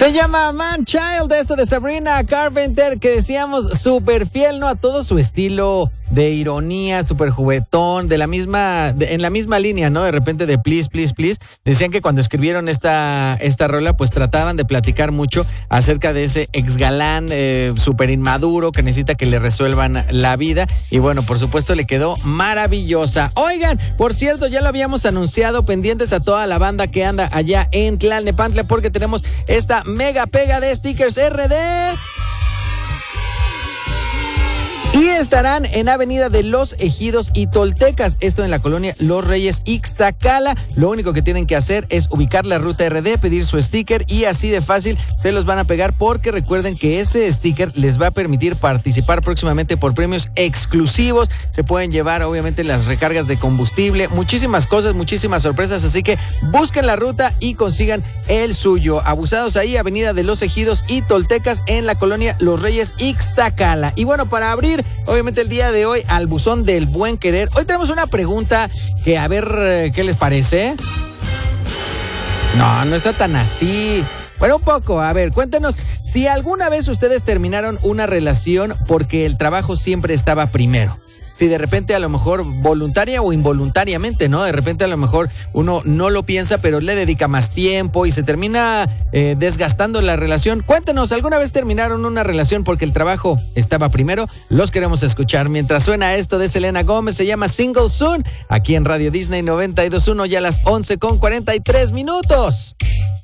Se llama Man Child, esto de Sabrina Carpenter, que decíamos súper fiel, ¿no? A todo su estilo de ironía, súper juguetón, en la misma línea, ¿no? De repente de Please, Please, Please. Decían que cuando escribieron esta rola, pues trataban de platicar mucho acerca de ese ex galán súper inmaduro que necesita que le resuelvan la vida. Y bueno, por supuesto le quedó maravillosa. Oigan, por cierto, ya lo habíamos anunciado, pendientes a toda la banda que anda allá en Tlalnepantla, porque tenemos esta mega pega de stickers RD. Y estarán en Avenida de los Ejidos y Toltecas, esto en la colonia Los Reyes Ixtacala. Lo único que tienen que hacer es ubicar la ruta RD, pedir su sticker y así de fácil se los van a pegar, porque recuerden que ese sticker les va a permitir participar próximamente por premios exclusivos. Se pueden llevar obviamente las recargas de combustible, muchísimas cosas, muchísimas sorpresas, así que busquen la ruta y consigan el suyo. Abusados ahí, Avenida de los Ejidos y Toltecas en la colonia Los Reyes Ixtacala. Y bueno, para abrir obviamente el día de hoy al buzón del buen querer, hoy tenemos una pregunta que a ver qué les parece. No está tan así. Bueno, un poco, a ver, cuéntenos si alguna vez ustedes terminaron una relación porque el trabajo siempre estaba primero. Si de repente a lo mejor voluntaria o involuntariamente, ¿no? De repente a lo mejor uno no lo piensa, pero le dedica más tiempo y se termina desgastando la relación. Cuéntenos, ¿alguna vez terminaron una relación porque el trabajo estaba primero? Los queremos escuchar. Mientras suena esto de Selena Gómez, se llama Single Soon, aquí en Radio Disney 92.1, ya a las 11:43 minutos.